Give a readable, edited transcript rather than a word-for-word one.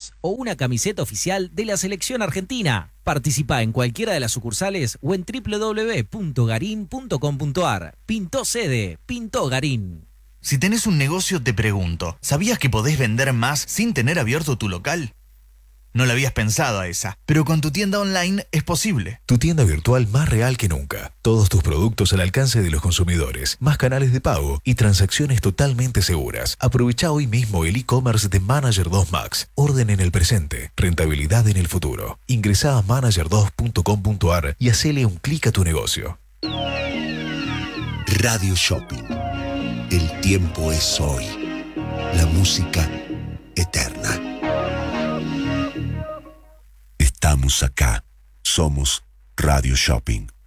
remeras o una camiseta oficial de la selección argentina. Participa en cualquiera de las sucursales o en www.garin.com.ar. Pintó sede, Pintó Garín. Si tenés un negocio, te pregunto, ¿sabías que podés vender más sin tener abierto tu local? No la habías pensado a esa, pero con tu tienda online es posible. Tu tienda virtual más real que nunca. Todos tus productos al alcance de los consumidores, más canales de pago y transacciones totalmente seguras. Aprovecha hoy mismo el e-commerce de Manager 2 Max. Orden en el presente, rentabilidad en el futuro. Ingresá a manager2.com.ar y hacele un clic a tu negocio. Radio Shopping. El tiempo es hoy. La música eterna. Estamos acá. Somos Radio Shopping.